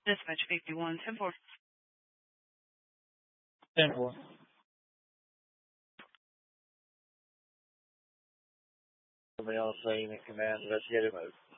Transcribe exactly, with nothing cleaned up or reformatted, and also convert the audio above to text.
Dispatch fifty-one, ten four. ten four. Somebody else saying in command, investigative mode.